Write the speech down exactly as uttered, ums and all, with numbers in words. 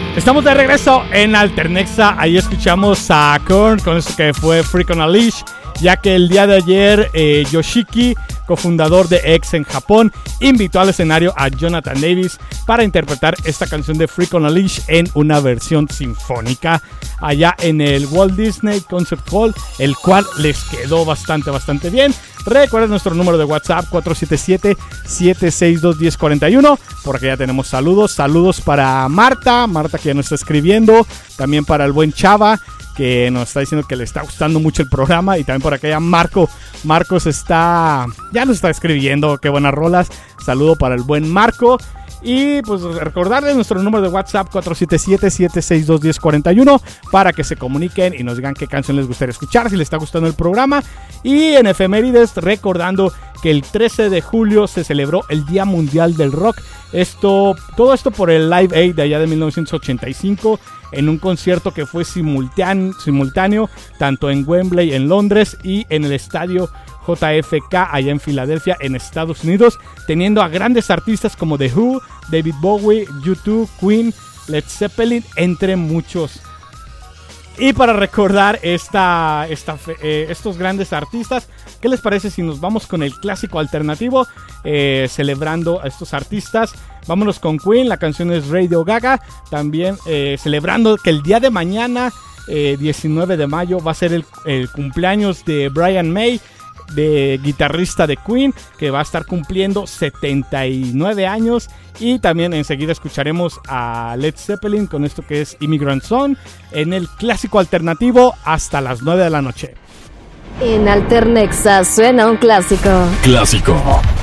Estamos de regreso en Alternexa. Ahí escuchamos a Korn con eso que fue Freak on a Leash, ya que el día de ayer eh, Yoshiki, cofundador de X en Japón, invitó al escenario a Jonathan Davis para interpretar esta canción de Freak on a Leash en una versión sinfónica allá en el Walt Disney Concert Hall, el cual les quedó bastante, bastante bien. Recuerden nuestro número de WhatsApp cuatro siete siete, siete seis dos, uno cero cuatro uno. Por acá ya tenemos saludos. Saludos para Marta, Marta que ya nos está escribiendo. También para el buen Chava, que nos está diciendo que le está gustando mucho el programa. Y también por acá ya Marco, Marcos está, ya nos está escribiendo. Qué buenas rolas. Saludo para el buen Marco. Y pues recordarles nuestro número de WhatsApp cuatro siete siete, siete seis dos, uno cero cuatro uno para que se comuniquen y nos digan qué canción les gustaría escuchar, si les está gustando el programa. Y en efemérides, recordando que el trece de julio se celebró el Día Mundial del Rock. Esto, todo esto por el Live Aid de allá de mil novecientos ochenta y cinco, en un concierto que fue simultáneo, simultáneo tanto en Wembley en Londres y en el estadio J F K allá en Filadelfia en Estados Unidos, teniendo a grandes artistas como The Who, David Bowie, U dos, Queen, Led Zeppelin, entre muchos. Y para recordar esta, esta, eh, estos grandes artistas, ¿qué les parece si nos vamos con el clásico alternativo eh, celebrando a estos artistas? Vámonos con Queen, la canción es Radio Gaga, también eh, celebrando que el día de mañana, eh, diecinueve de mayo, va a ser el, el cumpleaños de Brian May, de guitarrista de Queen, que va a estar cumpliendo setenta y nueve años. Y también enseguida escucharemos a Led Zeppelin con esto que es Immigrant Song en el clásico alternativo hasta las nueve de la noche. En Alternexa suena un clásico. Clásico.